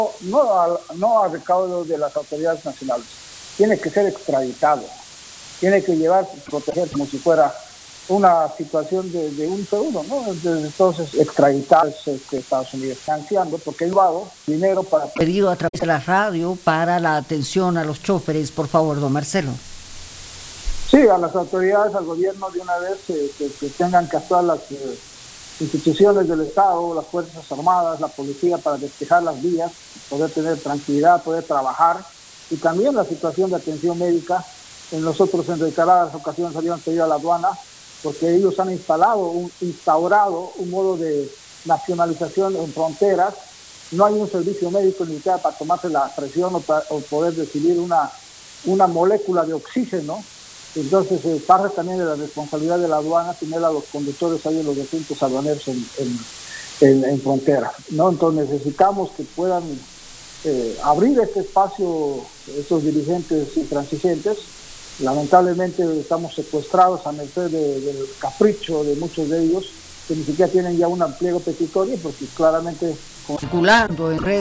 no a recaudo de las autoridades nacionales. Tiene que ser extraditado, tiene que proteger como si fuera una situación de un feudo, ¿no? Entonces, extraditar Estados Unidos está ansiando porque ha dado dinero para... Pedido a través de la radio para la atención a los choferes, por favor, don Marcelo. Sí, a las autoridades, al gobierno de una vez que tengan que actuar las instituciones del Estado, las Fuerzas Armadas, la policía para despejar las vías, poder tener tranquilidad, poder trabajar, y también la situación de atención médica. Nosotros en reiteradas ocasiones habíamos pedido a la aduana porque ellos han instaurado un modo de nacionalización en fronteras. No hay un servicio médico ni siquiera para tomarse la presión o poder recibir una molécula de oxígeno. Entonces, parte también de la responsabilidad de la aduana tener a los conductores ahí en los recintos aduaneros en frontera, ¿no? Entonces, necesitamos que puedan abrir este espacio estos dirigentes intransigentes. Lamentablemente estamos secuestrados a merced del capricho de muchos de ellos, que ni siquiera tienen ya un pliego petitorio, porque claramente... Circulando en redes